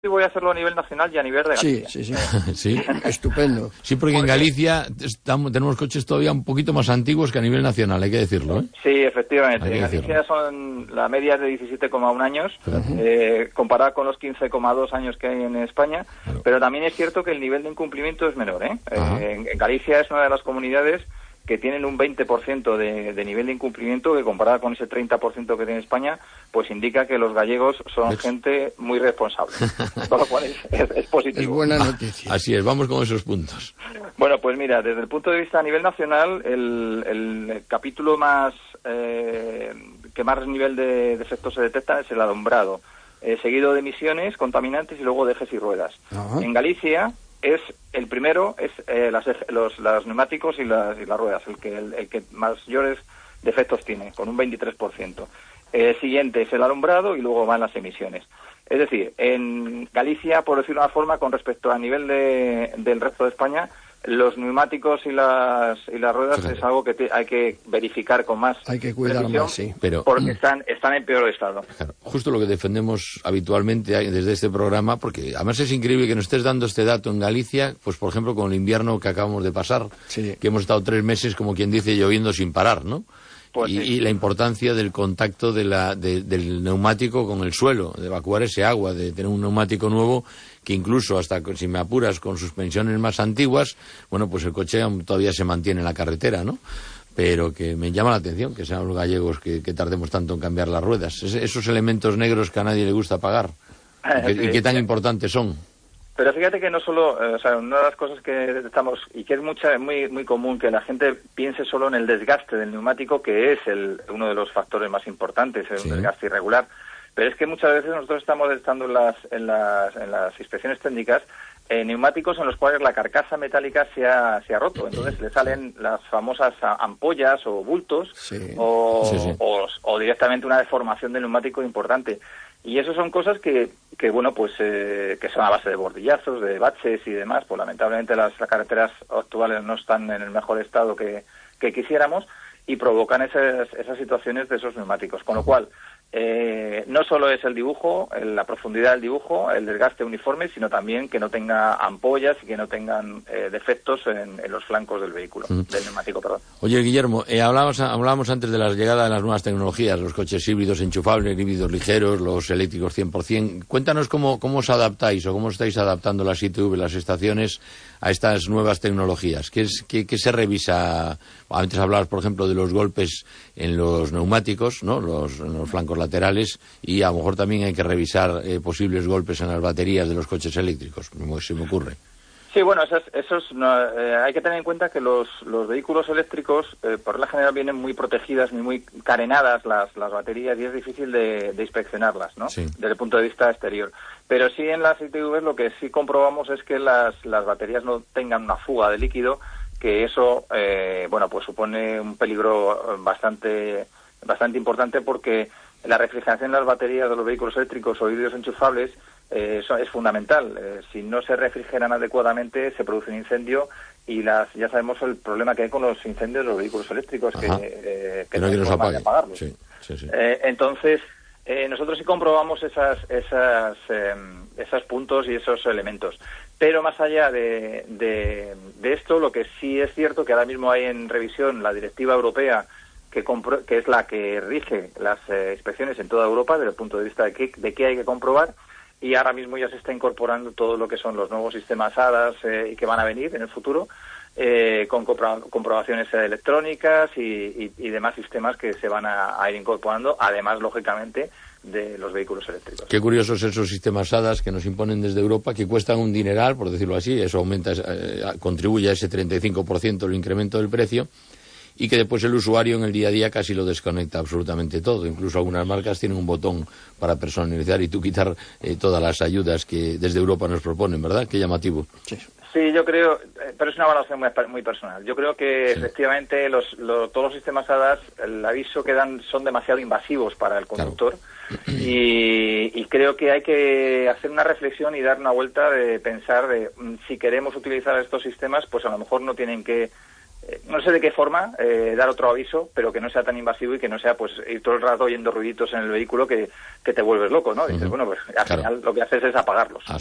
voy a hacerlo a nivel nacional y a nivel de Galicia. Sí. Sí. Estupendo. Sí, porque en Galicia tenemos coches todavía un poquito más antiguos que a nivel nacional, hay que decirlo, ¿eh? Sí, efectivamente. Hay que En Galicia decirlo. la media es de 17,1 años, comparada con los 15,2 años que hay en España, Claro. pero también es cierto que el nivel de incumplimiento es menor, ¿eh? En Galicia es una de las comunidades que tienen un 20% de nivel de incumplimiento, que comparada con ese 30% que tiene España, pues indica que los gallegos son gente muy responsable, con lo cual es positivo. Es buena noticia. Así es, vamos con esos puntos. Bueno, pues mira, desde el punto de vista a nivel nacional, el capítulo más que más nivel de defectos se detecta es el alumbrado, seguido de emisiones, contaminantes y luego de ejes y ruedas. En Galicia es el primero, es los neumáticos y las ruedas, el que mayores defectos tiene, con un 23%. Siguiente es el alumbrado y luego van las emisiones. Es decir, en Galicia, por decirlo de una forma, con respecto a nivel del resto de España, los neumáticos y las ruedas es algo que hay que verificar con más. Hay que cuidar más, sí. Pero, porque están en peor estado. Claro, justo lo que defendemos habitualmente desde este programa, porque además es increíble que nos estés dando este dato en Galicia, pues por ejemplo con el invierno que acabamos de pasar, que hemos estado 3 meses, como quien dice, lloviendo sin parar, ¿no? Pues y la importancia del contacto del neumático con el suelo, de evacuar ese agua, de tener un neumático nuevo que incluso hasta, si me apuras, con suspensiones más antiguas, bueno, pues el coche todavía se mantiene en la carretera, ¿no? Pero que me llama la atención que sean los gallegos que tardemos tanto en cambiar las ruedas. Esos elementos negros que a nadie le gusta pagar y que tan importantes son. Pero fíjate que no solo, una de las cosas que detectamos y que es muy común que la gente piense solo en el desgaste del neumático, que es uno de los factores más importantes, el desgaste irregular. Pero es que muchas veces nosotros estamos detectando en las inspecciones técnicas neumáticos en los cuales la carcasa metálica se ha roto. Entonces le salen las famosas ampollas o bultos o directamente una deformación del neumático importante. Y eso son cosas que son a base de bordillazos, de baches y demás. Pues lamentablemente las carreteras actuales no están en el mejor estado que quisiéramos y provocan esas situaciones de esos neumáticos. Con lo cual, no solo es el dibujo, la profundidad del dibujo, el desgaste uniforme, sino también que no tenga ampollas y que no tengan defectos en los flancos del vehículo, del neumático, perdón. Oye, Guillermo, hablábamos antes de la llegada de las nuevas tecnologías, los coches híbridos enchufables, híbridos ligeros, los eléctricos 100%. Cuéntanos cómo os adaptáis o cómo estáis adaptando las ITV, las estaciones, a estas nuevas tecnologías. ¿Qué se revisa? Antes hablabas, por ejemplo, de los golpes en los neumáticos, ¿no? En los flancos laterales, y a lo mejor también hay que revisar posibles golpes en las baterías de los coches eléctricos, se me ocurre. Sí, bueno, hay que tener en cuenta que los vehículos eléctricos, por regla general, vienen muy protegidas, muy carenadas las baterías, y es difícil de inspeccionarlas, ¿no? Sí. Desde el punto de vista exterior. Pero sí, en las ITVs lo que sí comprobamos es que las baterías no tengan una fuga de líquido, que eso, pues supone un peligro bastante importante, porque la refrigeración de las baterías de los vehículos eléctricos o híbridos enchufables eso es fundamental. Si no se refrigeran adecuadamente, se produce un incendio, y ya sabemos el problema que hay con los incendios de los vehículos eléctricos, que no hay forma de apagarlos. Sí. Entonces, nosotros sí comprobamos esos puntos y esos elementos. Pero más allá de esto, lo que sí es cierto que ahora mismo hay en revisión la directiva europea, que es la que rige las inspecciones en toda Europa desde el punto de vista de qué hay que comprobar, y ahora mismo ya se está incorporando todo lo que son los nuevos sistemas ADAS y que van a venir en el futuro, con comprobaciones electrónicas y demás sistemas que se van a ir incorporando, además, lógicamente, de los vehículos eléctricos. Qué curiosos esos sistemas ADAS que nos imponen desde Europa, que cuestan un dineral, por decirlo así. Eso aumenta, contribuye a ese 35% el incremento del precio, y que después el usuario en el día a día casi lo desconecta absolutamente todo. Incluso algunas marcas tienen un botón para personalizar y tú quitar todas las ayudas que desde Europa nos proponen, ¿verdad? Qué llamativo. Sí, yo creo, pero es una valoración muy personal. Yo creo que efectivamente todos los sistemas ADAS, el aviso que dan son demasiado invasivos para el conductor. Claro. Y creo que hay que hacer una reflexión y dar una vuelta de pensar de si queremos utilizar estos sistemas, pues a lo mejor no tienen que no sé de qué forma dar otro aviso, pero que no sea tan invasivo y que no sea pues ir todo el rato oyendo ruiditos en el vehículo que te vuelves loco, ¿no? Dices, bueno, pues al final lo que haces es apagarlos.